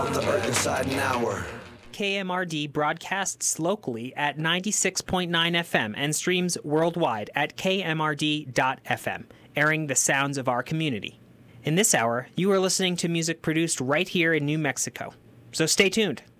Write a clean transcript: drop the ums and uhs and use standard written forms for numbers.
The earth inside an hour. KMRD broadcasts locally at 96.9 FM and streams worldwide at kmrd.fm, airing the sounds of our community. In this hour, you are listening to music produced right here in New Mexico. So stay tuned.